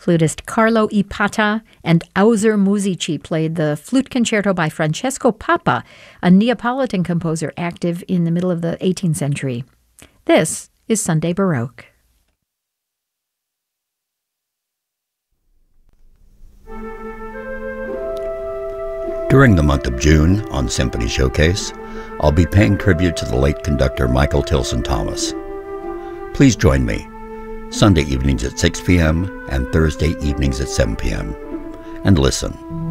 Flutist Carlo Ipata and Auser Musici played the flute concerto by Francesco Papa, a Neapolitan composer active in the middle of the 18th century. This is Sunday Baroque. During the month of June on Symphony Showcase, I'll be paying tribute to the late conductor Michael Tilson Thomas. Please join me Sunday evenings at 6 p.m. and Thursday evenings at 7 p.m. and listen.